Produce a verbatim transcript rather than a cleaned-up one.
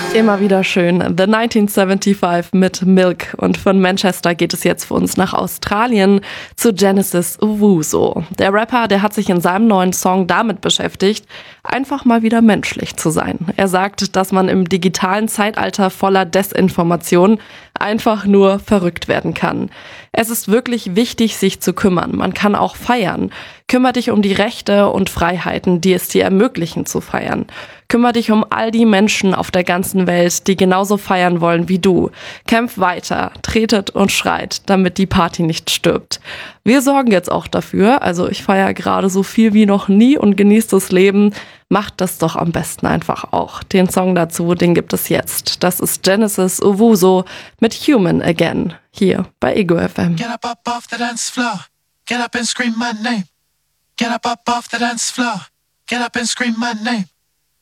Immer wieder schön. The neunzehnhundertfünfundsiebzig mit Milk. Und von Manchester geht es jetzt für uns nach Australien zu Genesis Owusu. Der Rapper, der hat sich in seinem neuen Song damit beschäftigt, einfach mal wieder menschlich zu sein. Er sagt, dass man im digitalen Zeitalter voller Desinformation einfach nur verrückt werden kann. Es ist wirklich wichtig, sich zu kümmern. Man kann auch feiern. Kümmer dich um die Rechte und Freiheiten, die es dir ermöglichen zu feiern. Kümmer dich um all die Menschen auf der ganzen Welt, die genauso feiern wollen wie du. Kämpf weiter, tretet und schreit, damit die Party nicht stirbt. Wir sorgen jetzt auch dafür, also ich feiere gerade so viel wie noch nie und genieße das Leben. Macht das doch am besten einfach auch. Den Song dazu, den gibt es jetzt. Das ist Genesis Owusu mit Human Again, hier bei Ego F M. Get up, up off the dance floor. Get up and scream my name. Get up, up off the dance floor. Get up and scream my name.